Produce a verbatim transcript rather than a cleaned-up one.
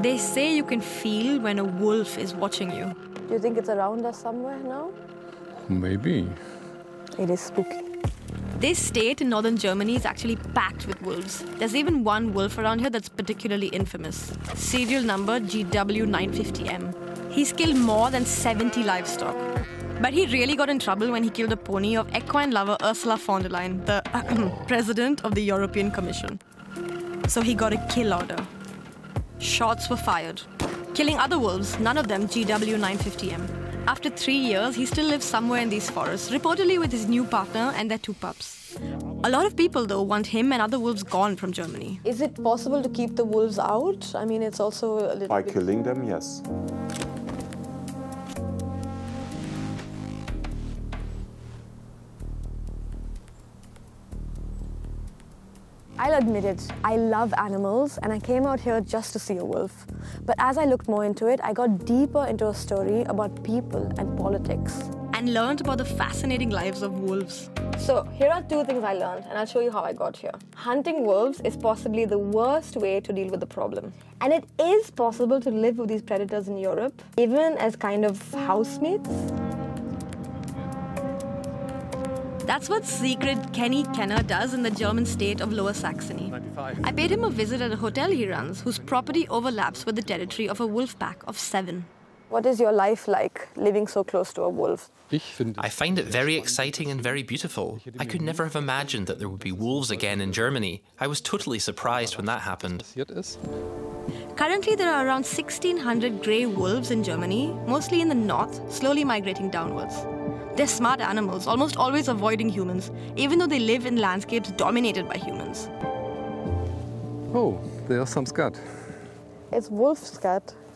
They say you can feel when a wolf is watching you. Do you think it's around us somewhere now? Maybe. It is spooky. This state in northern Germany is actually packed with wolves. There's even one wolf around here that's particularly infamous. Serial number G W nine fifty M. He's killed more than seventy livestock. But he really got in trouble when he killed a pony of equine lover Ursula von der Leyen, the president of the European Commission. So he got a kill order. Shots were fired, killing other wolves, none of them G W nine fifty M. After three years, he still lives somewhere in these forests, reportedly with his new partner and their two pups. A lot of people, though, want him and other wolves gone from Germany. Is it possible to keep the wolves out? I mean, it's also a little By bit... killing them, yes. I'll admit it, I love animals and I came out here just to see a wolf. But as I looked more into it, I got deeper into a story about people and politics. And learned about the fascinating lives of wolves. So here are two things I learned, and I'll show you how I got here. Hunting wolves is possibly the worst way to deal with the problem. And it is possible to live with these predators in Europe, even as kind of housemates. That's what secret Kenny Kenner does in the German state of Lower Saxony. I paid him a visit at a hotel he runs, whose property overlaps with the territory of a wolf pack of seven. What is your life like, living so close to a wolf? I find it very exciting and very beautiful. I could never have imagined that there would be wolves again in Germany. I was totally surprised when that happened. Currently, there are around sixteen hundred grey wolves in Germany, mostly in the north, slowly migrating downwards. They're smart animals, almost always avoiding humans, even though they live in landscapes dominated by humans. Oh, there's some scat. It's wolf scat.